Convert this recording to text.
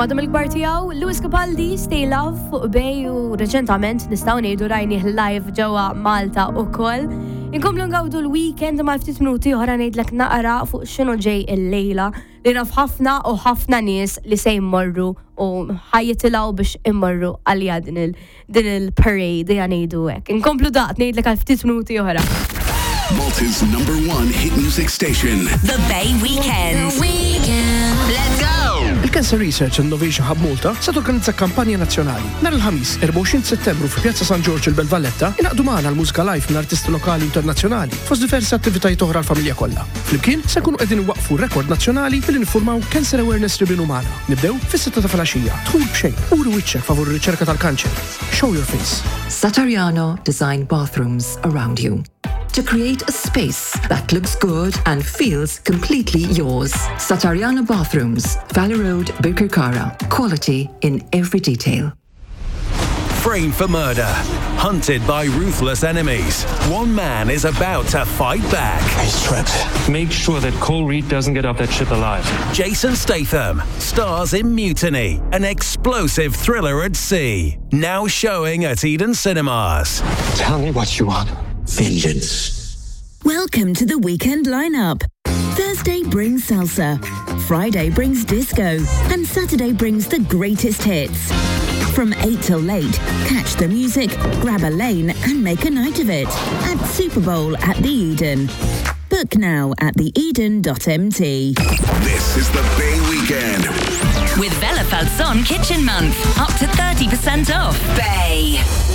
Madam il-kbar tiegħu Lewis Capaldi, Stay Love fuq Bej u reċentament nistgħu ngħidu rajnih live ġewwa Malta wkoll. Inkomplu ngawdu l-weekend ma' ftit minuti oħra ngħidlek naqra fuq x'inhu ġej il-lejla li naf ħafna u ħafna nies li se jmorru u ħajjitilgħu biex immorru għalija din il-parade ngħidu hekk. Inkomplu daqt ngħidlek għal ftit minuti oħra. Malta's #1 hit music station. The Bay Weekend. Let's go! Il-Cancer Research Innovation Hub Malta se torganizza kampanja nazzjonali. Nhar il-ħamis 24 Settembru fi Pjazza San Giorgio il-Belvalletta inaqdu magħna l-mużika live minn artisti lokali internazzjonali fost diversi attivitajiet oħra l-familja kollha. Flimkien se nkunu qegħdin iwaqfu rekord nazzjonali billi niffurmaw Cancer Awareness Ribbon umana. Nibdew fis-6 ta' filgħaxija. Dħul b'xejn, uri wiċċek favur ir-riċerka tal-kanċer. Show your face. Satariano design bathrooms around you to create a space that looks good and feels completely yours. Satariano Bathrooms, Valley Road, Birkirkara. Quality in every detail. Framed for murder, hunted by ruthless enemies. One man is about to fight back. He's trapped. Make sure that Cole Reed doesn't get off that ship alive. Jason Statham stars in Mutiny, an explosive thriller at sea. Now showing at Eden Cinemas. Tell me what you want. Vengeance. Welcome to the weekend lineup. Thursday brings salsa, Friday brings disco, and Saturday brings the greatest hits. From 8 till late, catch the music, grab a lane, and make a night of it at Super Bowl at the Eden. Book now at theeden.mt. This is the Bay Weekend. With Vela Falzon Kitchen Month, up to 30% off. Bay.